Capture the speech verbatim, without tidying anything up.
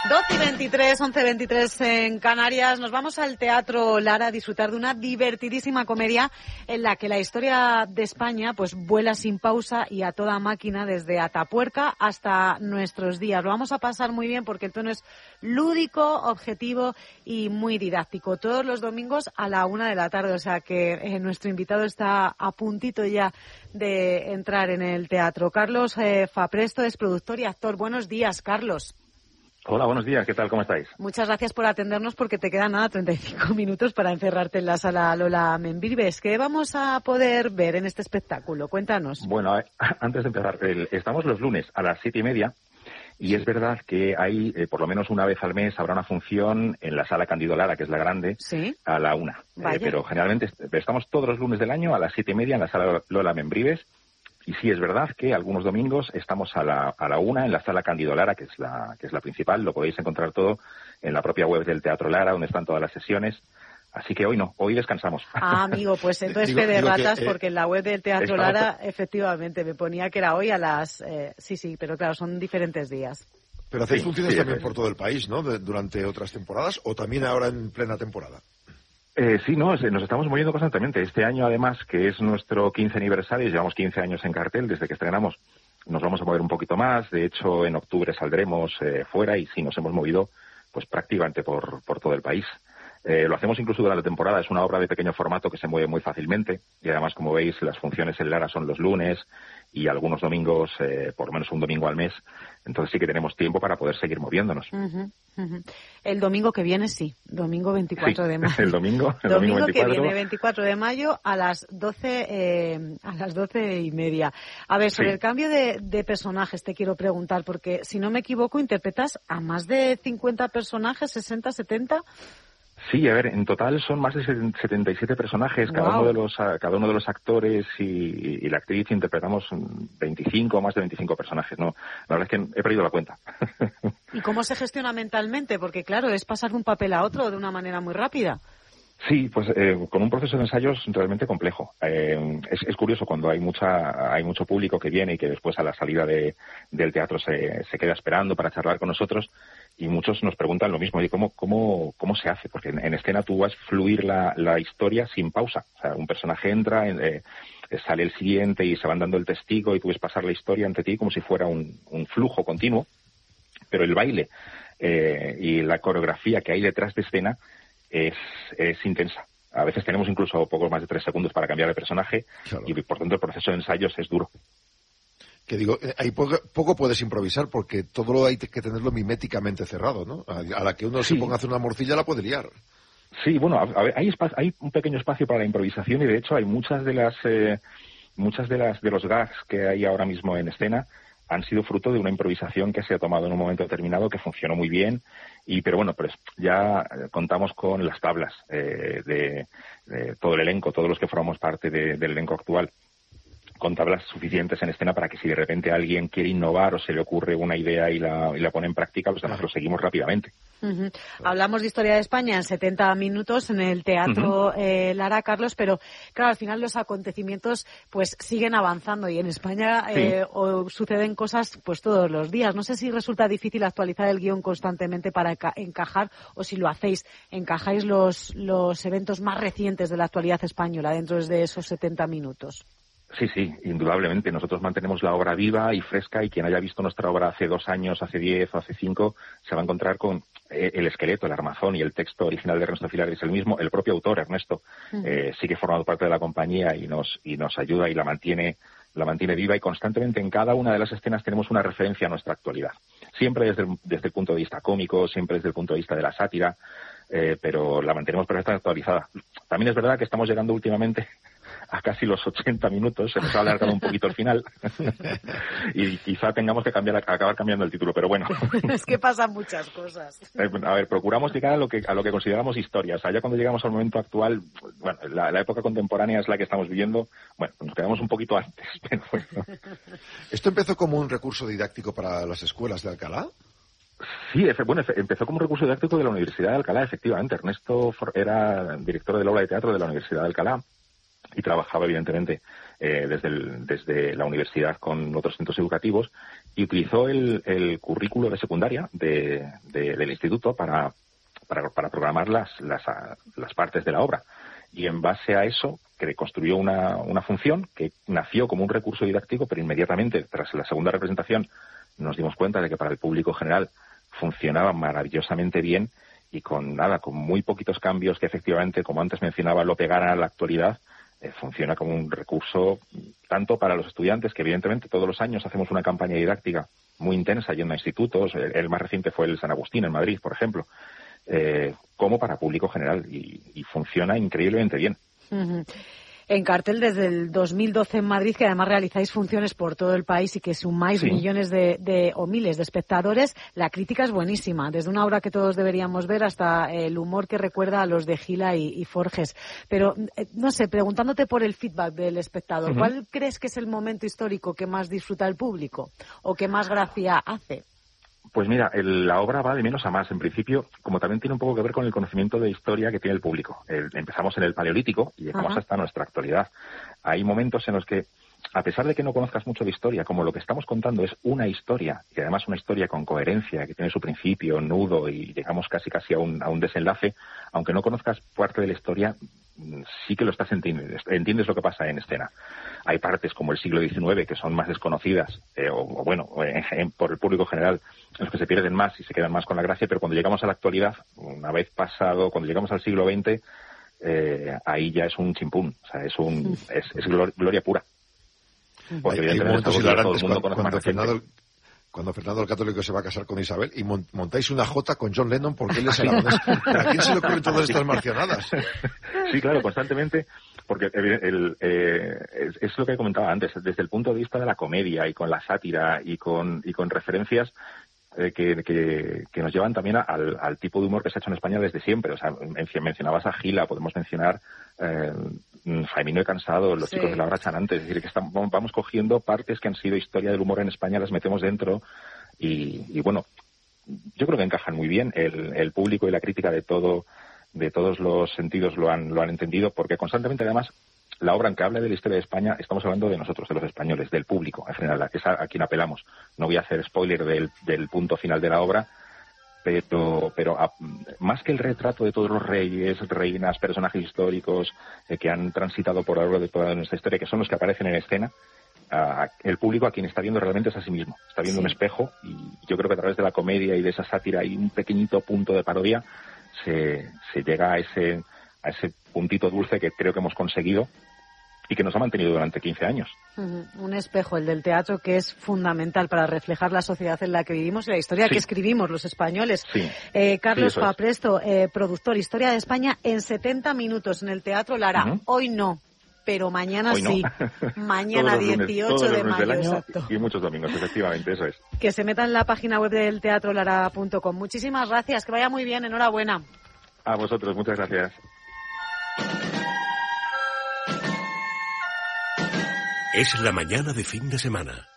doce y veintitrés, once y veintitrés en Canarias. Nos vamos al Teatro Lara a disfrutar de una divertidísima comedia en la que la historia de España pues vuela sin pausa y a toda máquina desde Atapuerca hasta nuestros días. Lo vamos a pasar muy bien porque el tono es lúdico, objetivo y muy didáctico. Todos los domingos a la una de la tarde, o sea que eh, nuestro invitado está a puntito ya de entrar en el teatro. Carlos eh, Fapresto es productor y actor. Buenos días, Carlos. Hola, buenos días. ¿Qué tal? ¿Cómo estáis? Muchas gracias por atendernos porque te quedan nada, treinta y cinco minutos para encerrarte en la sala Lola Membrives. ¿Qué vamos a poder ver en este espectáculo? Cuéntanos. Bueno, antes de empezar, el, estamos los lunes a las siete y media y es verdad que hay, eh, por lo menos una vez al mes, habrá una función en la sala Cándido Lara, que es la grande, ¿sí? A la una. Eh, pero generalmente estamos todos los lunes del año a las siete y media en la sala Lola Membrives. Y sí, es verdad que algunos domingos estamos a la, a la una en la sala Cándido Lara, que es la, que es la principal. Lo podéis encontrar todo en la propia web del Teatro Lara, donde están todas las sesiones. Así que hoy no, hoy descansamos. Ah, amigo, pues entonces fe de ratas, que, eh, porque en la web del Teatro Lara, to... efectivamente, me ponía que era hoy a las... Eh, sí, sí, pero claro, son diferentes días. Pero hacéis sí, funciones sí, también es... por todo el país, ¿no? De, durante otras temporadas, o también ahora en plena temporada. Eh, sí, no, nos estamos moviendo constantemente. Este año, además, que es nuestro quince aniversario, llevamos quince años en cartel desde que estrenamos, nos vamos a mover un poquito más. De hecho, en octubre saldremos eh, fuera y sí, nos hemos movido pues prácticamente por, por todo el país. Eh, lo hacemos incluso durante la temporada. Es una obra de pequeño formato que se mueve muy fácilmente y además, como veis, las funciones en Lara son los lunes y algunos domingos, eh, por lo menos un domingo al mes. Entonces sí que tenemos tiempo para poder seguir moviéndonos. Uh-huh, uh-huh. El domingo que viene sí, domingo veinticuatro sí, de mayo. El domingo, el domingo, domingo veinticuatro. Que viene, veinticuatro de mayo a las doce, eh, a las doce y media. A ver, sobre sí. el cambio de, de personajes te quiero preguntar, porque si no me equivoco interpretas a más de cincuenta personajes, sesenta, setenta. Sí, a ver, en total son más de setenta y siete personajes, cada wow. uno de los cada uno de los actores y, y la actriz interpretamos veinticinco, más de veinticinco personajes, ¿no? La verdad es que he perdido la cuenta. ¿Y cómo se gestiona mentalmente? Porque claro, es pasar de un papel a otro de una manera muy rápida. Sí, pues eh, con un proceso de ensayos realmente complejo. Eh, es, es curioso cuando hay mucha hay mucho público que viene y que después a la salida de, del teatro se, se queda esperando para charlar con nosotros. Y muchos nos preguntan lo mismo, ¿y cómo, cómo, cómo se hace? Porque en, en escena tú vas a fluir la, la historia sin pausa. O sea, un personaje entra, eh, sale el siguiente y se van dando el testigo y tú ves pasar la historia ante ti como si fuera un, un flujo continuo. Pero el baile eh, y la coreografía que hay detrás de escena es, es intensa. A veces tenemos incluso poco más de tres segundos para cambiar de personaje, claro. Y por tanto el proceso de ensayos es duro. Que digo, ahí poco, poco puedes improvisar porque todo lo hay que tenerlo miméticamente cerrado, ¿no? A, a la que uno sí. se ponga a hacer una morcilla la puede liar. Sí, bueno, a ver, hay, espacio, hay un pequeño espacio para la improvisación y de hecho hay muchas de las eh, muchas de las de los gags que hay ahora mismo en escena han sido fruto de una improvisación que se ha tomado en un momento determinado que funcionó muy bien y pero bueno, pues ya contamos con las tablas eh, de, de todo el elenco, todos los que formamos parte de, del elenco actual, con tablas suficientes en escena para que si de repente alguien quiere innovar o se le ocurre una idea y la, y la pone en práctica, pues además lo seguimos rápidamente. Uh-huh. Hablamos de historia de España en setenta minutos en el Teatro uh-huh. eh, Lara, Carlos, pero claro, al final los acontecimientos pues siguen avanzando y en España eh, sí. o suceden cosas pues todos los días. No sé si resulta difícil actualizar el guión constantemente para enca- encajar o si lo hacéis, encajáis los, los eventos más recientes de la actualidad española dentro de esos setenta minutos. Sí, sí, indudablemente. Nosotros mantenemos la obra viva y fresca y quien haya visto nuestra obra hace dos años, hace diez o hace cinco, se va a encontrar con el esqueleto, el armazón y el texto original de Ernesto Filar es el mismo. El propio autor, Ernesto, uh-huh. eh, sí que ha formado parte de la compañía y nos y nos ayuda y la mantiene la mantiene viva y constantemente en cada una de las escenas tenemos una referencia a nuestra actualidad. Siempre desde el, desde el punto de vista cómico, siempre desde el punto de vista de la sátira, eh, pero la mantenemos perfectamente actualizada. También es verdad que estamos llegando últimamente a casi los ochenta minutos, se nos ha alargado un poquito el final y quizá tengamos que cambiar acabar cambiando el título, pero bueno. Es que pasan muchas cosas. A ver, procuramos llegar a lo que a lo que consideramos historia. O sea, ya cuando llegamos al momento actual, bueno, la, la época contemporánea es la que estamos viviendo, bueno, nos quedamos un poquito antes, pero bueno. ¿Esto empezó como un recurso didáctico para las escuelas de Alcalá? Sí, bueno, empezó como un recurso didáctico de la Universidad de Alcalá, efectivamente. Ernesto era director del aula de teatro de la Universidad de Alcalá y trabajaba, evidentemente, eh, desde, el, desde la universidad con otros centros educativos y utilizó el, el currículo de secundaria de, de, del instituto para, para, para programar las, las, las partes de la obra. Y en base a eso, que construyó una, una función que nació como un recurso didáctico, pero inmediatamente, tras la segunda representación, nos dimos cuenta de que para el público general funcionaba maravillosamente bien y con nada, con muy poquitos cambios que efectivamente, como antes mencionaba, lo pegaran a la actualidad, eh, funciona como un recurso tanto para los estudiantes, que evidentemente todos los años hacemos una campaña didáctica muy intensa yendo a institutos, el, el más reciente fue el San Agustín en Madrid, por ejemplo, eh, como para público general y, y funciona increíblemente bien. Uh-huh. En cartel desde el dos mil doce en Madrid, que además realizáis funciones por todo el país y que sumáis sí. millones de, de o miles de espectadores, la crítica es buenísima, desde una obra que todos deberíamos ver hasta el humor que recuerda a los de Gila y, y Forges. Pero, eh, no sé, preguntándote por el feedback del espectador, uh-huh. ¿cuál crees que es el momento histórico que más disfruta el público o que más gracia hace? Pues mira, el, la obra va de menos a más. En principio, como también tiene un poco que ver con el conocimiento de historia que tiene el público. El, empezamos en el Paleolítico y llegamos Ajá. hasta nuestra actualidad. Hay momentos en los que, a pesar de que no conozcas mucho de historia, como lo que estamos contando es una historia, y además una historia con coherencia, que tiene su principio, nudo, y llegamos casi casi a un, a un desenlace, aunque no conozcas parte de la historia, sí que lo estás entendiendo, entiendes lo que pasa en escena. Hay partes como el siglo diecinueve que son más desconocidas, eh, o, o bueno, eh, eh, por el público general, en los que se pierden más y se quedan más con la gracia, pero cuando llegamos a la actualidad, una vez pasado, cuando llegamos al siglo veinte, eh, ahí ya es un chimpún, o sea, es un es, es gloria pura. Porque hay, evidentemente hay todo el mundo conoce más Fernando, cuando Fernando el Católico se va a casar con Isabel y montáis una jota con John Lennon porque él es aragonés. ¿A quién se le ocurren todas estas marcianadas? Sí, claro, constantemente, porque el, el, eh, es, es lo que comentaba antes, desde el punto de vista de la comedia y con la sátira y con, y con referencias eh, que, que, que nos llevan también al, al tipo de humor que se ha hecho en España desde siempre. O sea, mencionabas a Gila, podemos mencionar eh, Jaimino y Cansado, los sí. chicos de la hora chanante, es decir, que estamos, vamos cogiendo partes que han sido historia del humor en España, las metemos dentro y, y bueno, yo creo que encajan muy bien. El, el público y la crítica de todo, de todos los sentidos lo han, lo han entendido, porque constantemente además la obra en que habla de la historia de España, estamos hablando de nosotros, de los españoles, del público en general, es a, a quien apelamos. No voy a hacer spoiler del, del punto final de la obra, pero pero a, más que el retrato de todos los reyes, reinas, personajes históricos eh, que han transitado por a lo largo de toda nuestra historia, que son los que aparecen en escena, a, el público a quien está viendo realmente es a sí mismo, está viendo sí. un espejo, y yo creo que a través de la comedia y de esa sátira y un pequeñito punto de parodia se, se llega a ese, a ese puntito dulce que creo que hemos conseguido y que nos ha mantenido durante quince años. Uh-huh. Un espejo, el del teatro, que es fundamental para reflejar la sociedad en la que vivimos y la historia sí. que escribimos los españoles. Sí. Eh, Carlos sí, Fapresto, eh, productor, Historia de España en setenta minutos en el Teatro Lara. Uh-huh. Hoy no, pero mañana Hoy no. sí. Mañana dieciocho de mayo, exacto. Y muchos domingos, efectivamente, eso es. Que se meta en la página web del teatro lara punto com. Muchísimas gracias, que vaya muy bien, enhorabuena. A vosotros, muchas gracias. Es la mañana de fin de semana.